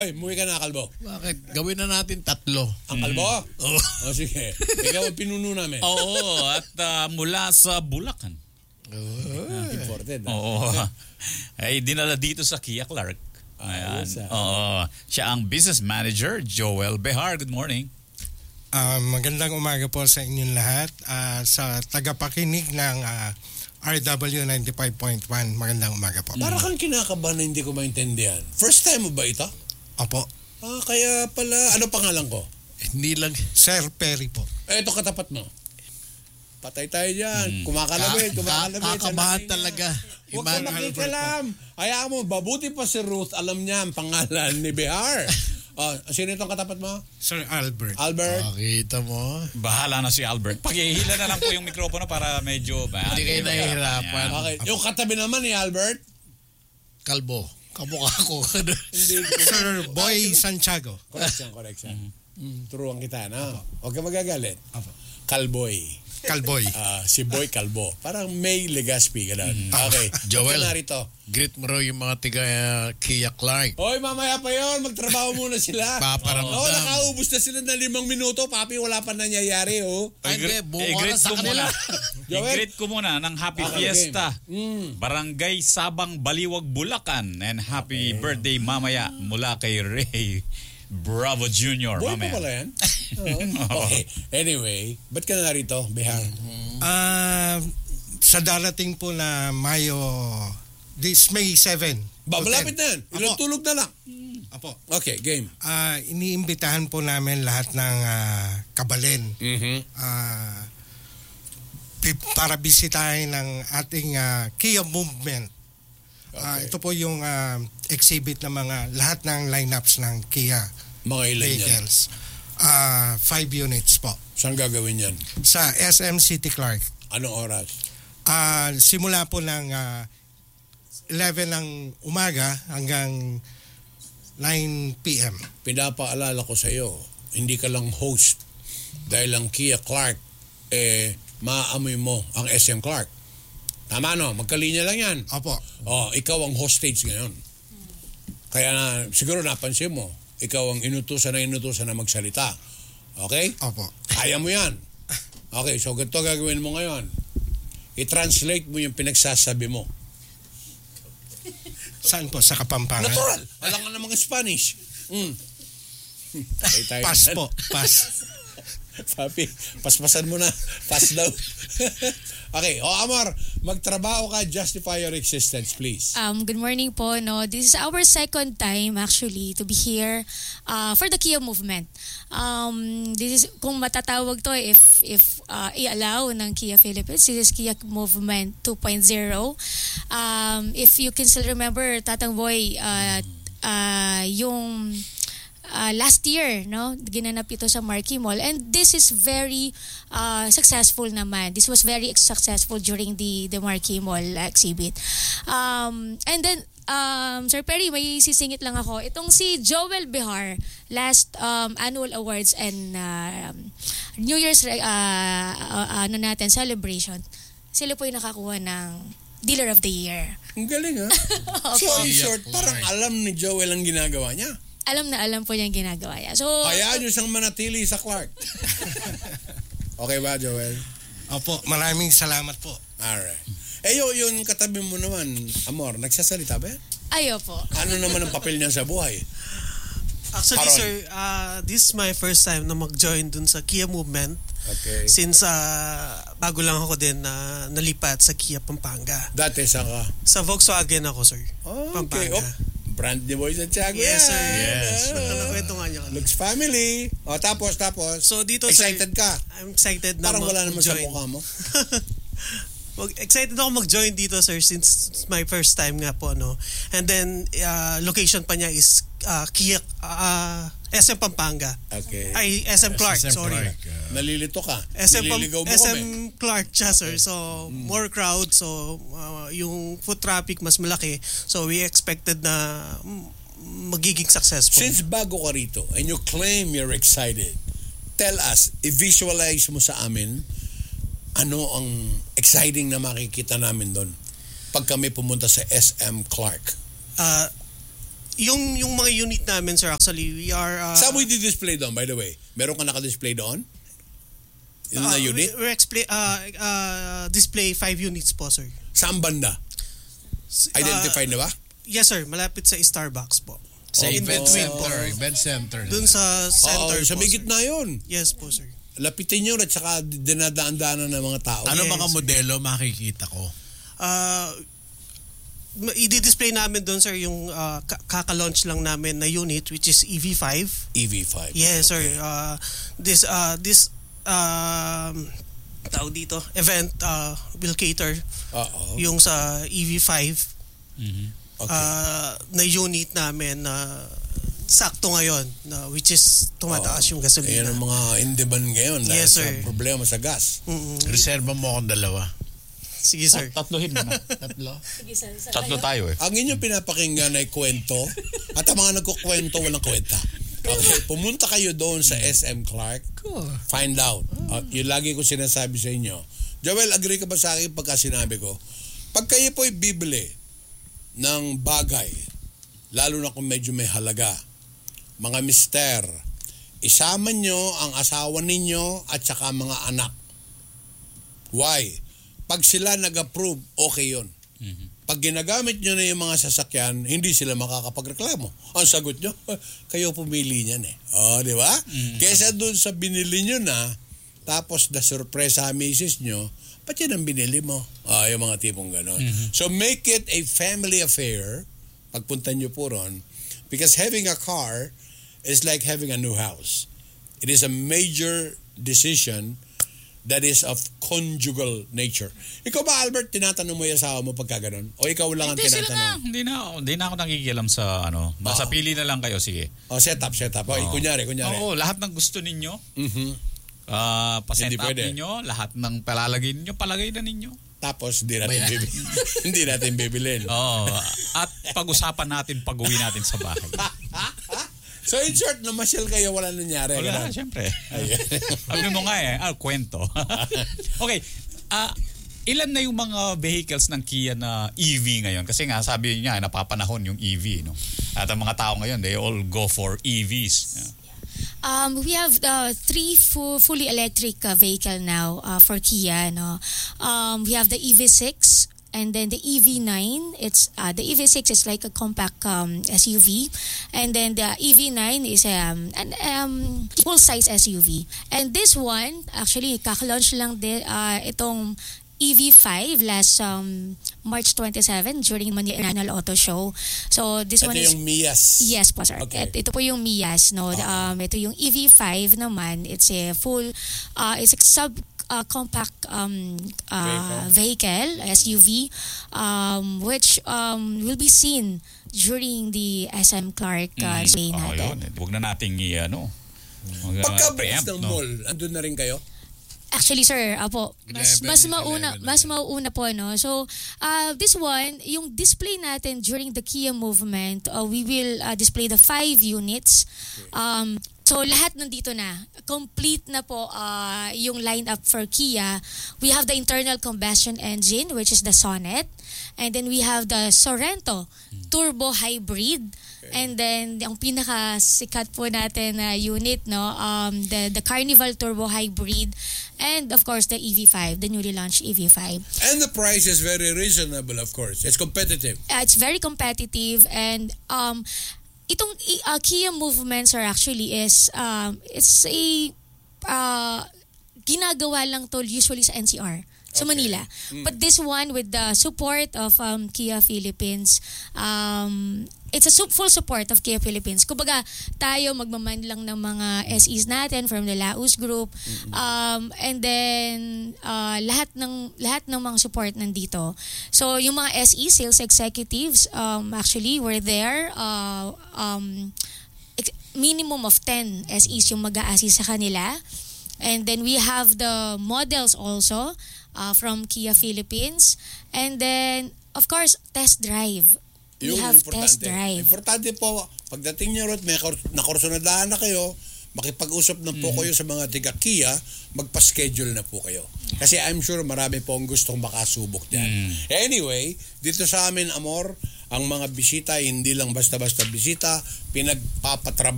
Ay, muwi ka na, Kalbo. Bakit? Gawin na natin 3. Ang Kalbo? Oo. O sige. Ikaw ang pinuno namin. Oo, at mula sa Bulacan. Imported. Oo. Ay dinala dito sa Kia Clark. Ayan. Ayos, Oo. Siya ang business manager, Joel Behar. Good morning. Magandang umaga po sa inyong lahat. Sa tagapakinig ng RW 95.1, magandang umaga po. Para kang kinakabahan na hindi ko maintindihan. First time mo ba ito? Opo. Kaya pala, ano pangalan ko? Hindi lang. Sir Perry po. Ito katapat mo. Patay tayo dyan. Kumakalabit. Kakabahan talaga. Huwag ka makikalam. Hayaan mo, babuti pa si Ruth. Alam niya ang pangalan ni Behar. Sino itong katapat mo? Sir Albert. Albert? Kita mo. Bahala na si Albert. Paghihila na lang po yung mikropono para medyo... Hindi kayo nahihirapan. Okay. Yung katabi naman ni Albert? Kalbo. Kamukha ko. Hindi. Sir Boy Santiago. Correction. Turuan kita, no? Huwag ka magagalit. Opo. Kalboy. Kalboy. Si Boy Kalbo. Parang May Legaspi, gano'n. Okay. Joel. Narito. Greet mo raw yung mga tiga Kia Clark. Hoy, mamaya pa yon. Magtrabaho muna sila. Paparamdam. Nakaubos na sila ng 5 minuto. Papi, wala pa nangyayari, oh. Ay, hindi. Buong oras sa kanila. I-greet ko muna ng Happy Fiesta. Barangay Sabang Baliwag, Bulacan. And happy birthday mamaya mula kay Ray Bravo Jr. Boy mamaya. pa pala yan? Okay. Anyway, ba't ka na narito, Behar? Sa darating po na Mayo, this May 7. Malapit na yan. Ilang Apo. tulog na lang. Apo. Okay, game. Iniimbitahan po namin lahat ng kabalen. Para bisitahin ng ating Kia movement. Okay. Ito po yung exhibit ng mga lahat ng lineups ng Kia Mga ilan yan? vehicles. 5 units po. Saan gagawin yan? Sa SM City Clark. Anong oras? Simula po ng 11 ng umaga hanggang 9 p.m. Pinapaalala ko sa iyo, hindi ka lang host dahil ang Kia Clark, maaamoy mo ang SM Clark. Tama no? Magkalinya lang yan. Opo. Ikaw ang hostage ngayon. Kaya siguro napansin mo, ikaw ang inutusan na magsalita. Okay? Opo. Kaya mo yan. Okay, so ganito gagawin mo ngayon. I-translate mo yung pinagsasabi mo. Saan po? Sa Kapampangan? Natural! Alam nga ng mga Spanish. Pass po. Pass. Papi, paspasan mo na. Pass daw. Okay, Amar, magtrabaho ka, justify your existence, please. Good morning po. No, this is our second time actually to be here for the Kia movement. This is kung matatawag to if i-allow ng Kia Philippines, this is Kia Movement 2.0. If you can still remember, Tatang Boy, yung last year, no, ginanap ito sa Marquee Mall, and this is very successful naman. This was very successful during the Marquee Mall exhibit. And then Sir Perry, may sisingit lang ako. Itong si Joel Behar, last annual awards and New Year's celebration, sila po yung nakakuha ng Dealer of the Year. Ang galing, ha? So, in short, parang alam ni Joel ang ginagawa niya. Alam na alam po niya yung ginagawa niya. So, hayaan niyo siyang manatili sa Clark. Okay ba, Joel? Opo, maraming salamat po. Alright. Yung katabi mo naman, Amor, nagsasalita ba yan? ayo po. Ano naman ang papel niya sa buhay? Actually, Haron. sir, this is my first time na mag-join dun sa Kia movement. Okay. Since bago lang ako din nalipat sa Kia Pampanga. Dati sa ka? Sa Volkswagen ako, sir. Okay. Pampanga. Brand ni Boy Santiago. Yes, sir. Yes. Nakwento nga niya. Looks family. Tapos. So dito, excited sir, ka? I'm excited na Parang wala naman sa mag-join. mukha mo. Excited ako mag-join dito, sir, since it's my first time nga po, no. And then location pa niya is Kia SM Pampanga. Okay. Ay, SM Clark, SM sorry. Clark. Nalilito ka. SM Nililigaw mo kami. Clark siya, sir. So, more crowd. So, yung foot traffic mas malaki. So, we expected na magiging successful. Since bago ka rito and you claim you're excited, tell us, i-visualize mo sa amin ano ang exciting na makikita namin doon pag kami pumunta sa SM Clark. Yung mga unit namin, sir, actually, we are... Saan mo i-display doon, by the way? Meron ka naka-display doon? Yun na unit? We display 5 units po, sir. Saan banda? Identify na ba? Yes, sir. Malapit sa Starbucks po. Sa In event between center. Event center. Dun sa center Oo, sa po, may sir. gitna yun. Yes po, sir. Lapitin nyo at saka dinadaan-daanan ng mga tao. Ano Yes. mga modelo makikita ko? I-display namin doon, sir, yung kaka-launch lang namin na unit, which is EV5. EV5. Yes, sir. This tawag dito, event will cater Oo. yung sa EV5 Okay. na unit namin na sakto ngayon, na which is tumataas yung Ayan gasolina. ang mga in-demand ngayon dahil Yes, sa sir. problema sa gas. Reserva mo akong dalawa. Sige, sir. Tatlohin mo na. Tatlo? Tatlo tayo eh. Ang inyong pinapakinggan ay kwento at ang mga nagkukwento walang kwenta. Okay, pumunta kayo doon sa SM Clark. Find out. Yung lagi ko sinasabi sa inyo. Joel, agree ka ba sa akin pagka sinabi ko? Pag kayo po'y bibili ng bagay, lalo na kung medyo may halaga, mga mister, isama nyo ang asawa ninyo at saka mga anak. Why? Pag sila nag-approve, okay yun. Pag ginagamit nyo na yung mga sasakyan, hindi sila makakapagreklamo. Ang sagot nyo, kayo pumili niyan eh. Di ba? Kesa dun sa binili nyo na, tapos na-surprise sa misis nyo, ba't yan ang binili mo? Yung mga tipong ganon. So make it a family affair, pagpunta nyo po ron, because having a car is like having a new house. It is a major decision that is of conjugal nature. Ikaw ba, Albert, tinatanong mo yung asawa mo pagka ganun? O ikaw lang ang Hindi sila tinatanong? na. Hindi na ako nakikialam sa ano. Basta pili na lang kayo, sige. Set up. Kunyari. Oo, lahat ng gusto ninyo. Mhm. Pa-set Hindi up pwede. ninyo, lahat ng palalagay ninyo, palagay na ninyo. Tapos, hindi natin bibilin. Oo. At pag-usapan natin, pag-uwi natin sa bahay. So, in short, namasyal kayo, wala nangyari. Wala, ganun. syempre. Ayan. Sabi mo nga kwento. Okay. Ilan na yung mga vehicles ng Kia na EV ngayon? Kasi nga, sabi niya, napapanahon yung EV. No? At ang mga tao ngayon, they all go for EVs. Yeah. We have 3 fully electric vehicle now for Kia. No, we have the EV6 and then the EV9. It's the EV6 is like a compact SUV, and then the EV9 is an full size SUV. And this one actually kaka-launch lang itong EV5 last March 27 during Manila Annual Auto Show. So this Ito one is yung Mias. yes po, sir. Okay. Ito po yung Mias, no. Ito yung EV5 naman. It's a full it's a compact vehicle SUV which will be seen during the SM Clark display natin. Yun. Huwag na nating Pagkabukas preempt, ng no? mall, andun na rin kayo? Actually, sir, mas 11, mauna po, no. So, this one, yung display natin during the Kia movement, we will display the 5 units. So, lahat nandito na. Complete na po yung lineup for Kia. We have the internal combustion engine, which is the Sonet. And then we have the Sorento Turbo Hybrid. And then, ang pinaka-sikat po natin na unit, no, the Carnival Turbo Hybrid. And, of course, the EV5, the newly launched EV5. And the price is very reasonable, of course. It's competitive. It's very competitive, and itong Kia movements are actually is it's a ginagawa lang to usually sa NCR sa Manila. But this one with the support of Kia Philippines, it's a full support of Kia Philippines. Kumbaga, tayo magmaman lang ng mga SEs natin from the Laus Group. And then lahat ng mga support nandito. So yung mga SE sales executives actually were there, minimum of 10 SEs yung mag-a-assist sa kanila. And then we have the models also from Kia Philippines. And then, of course, test drive. We Yung have importante. test drive. Importante po, pagdating niyo ron, may nakursunadahan na kayo, makipag-usap na po kayo sa mga tiga Kia, magpa-schedule na po kayo. Kasi I'm sure marami po ang gustong makasubok dyan. Anyway, dito sa amin, Amor, ang mga bisita hindi lang basta-basta bisita, pinagpapatrabaho